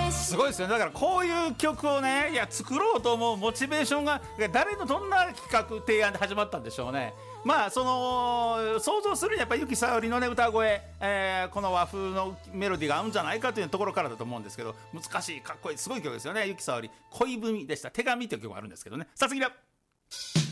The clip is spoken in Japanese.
すごいですよね。だからこういう曲をね、いや作ろうと思うモチベーションが誰のどんな企画提案で始まったんでしょうね。まあその想像するにやっぱり由紀さおりのね歌声、この和風のメロディーが合うんじゃないかというところからだと思うんですけど、難しいかっこいいすごい曲ですよね。由紀さおり恋文でした。手紙という曲があるんですけどね。さあ次だ。